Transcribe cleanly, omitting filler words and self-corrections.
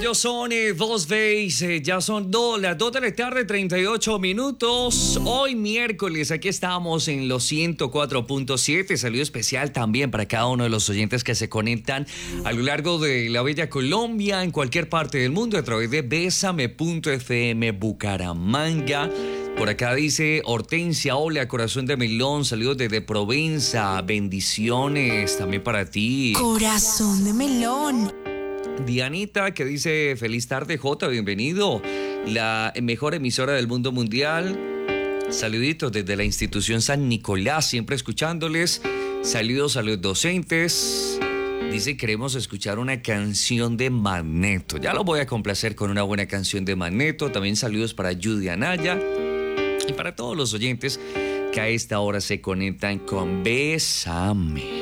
ellos son Dos Base, ya son las 2 de la tarde, 38 minutos. Hoy miércoles, aquí estamos en los 104.7. Saludo especial también para cada uno de los oyentes que se conectan a lo largo de la bella Colombia, en cualquier parte del mundo, a través de Bésame.fm Bucaramanga. Por acá dice Hortensia, hola, corazón de melón, saludos desde Provenza, bendiciones también para ti. Corazón de melón. Dianita, que dice feliz tarde, Jota, bienvenido, la mejor emisora del mundo mundial. Saluditos desde la institución San Nicolás, siempre escuchándoles. Saludos a los docentes. Dice, queremos escuchar una canción de Magneto. Ya lo voy a complacer con una buena canción de Magneto. También saludos para Judy Anaya y para todos los oyentes que a esta hora se conectan con Bésame.